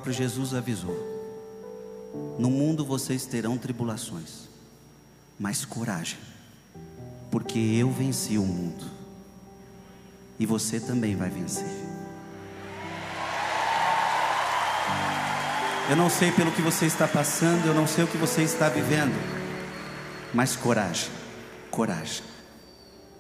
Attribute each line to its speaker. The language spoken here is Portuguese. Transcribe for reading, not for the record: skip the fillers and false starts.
Speaker 1: próprio Jesus avisou: no mundo vocês terão tribulações, mas coragem, porque eu venci o mundo, e você também vai vencer. Eu não sei pelo que você está passando, eu não sei o que você está vivendo, mas coragem, coragem.